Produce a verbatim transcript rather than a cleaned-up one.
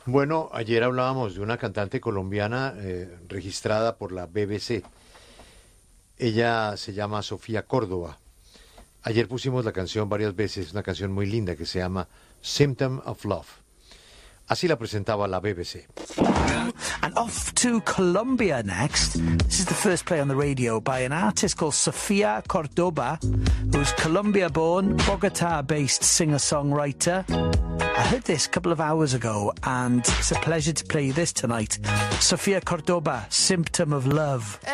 Bueno, ayer hablábamos de una cantante colombiana eh, registrada por la B B C. Ella se llama Sofía Córdoba. Ayer pusimos la canción varias veces, una canción muy linda que se llama Symptom of Love. Así la presentaba la B B C. And off to Colombia next. This is the first play on the radio by an artist called Sofia Cordoba, who's Colombia-born, Bogota-based singer-songwriter. I heard this a couple of hours ago, and it's a pleasure to play you this tonight. Sofia Cordoba, Symptom of Love.